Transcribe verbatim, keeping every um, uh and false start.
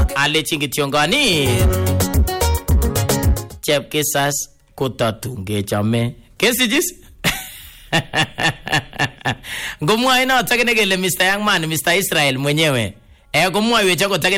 alechi kityongani chepkisas kotatunge chame kesijis ngomwa ina takene kele Mister Young Man Mister Israel mwenyewe eh komwa wecha kotake